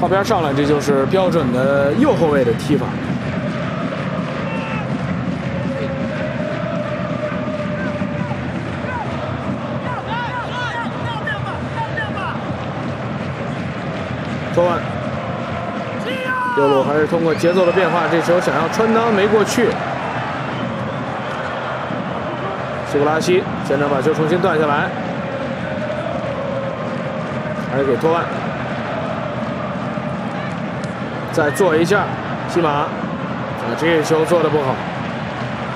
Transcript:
靠边上来，这就是标准的右后卫的踢法。托万，右路还是通过节奏的变化，这球想要穿裆没过去。西古拉西现在把球重新断下来，还是给托万。 再做一下，西马，这个球做的不好。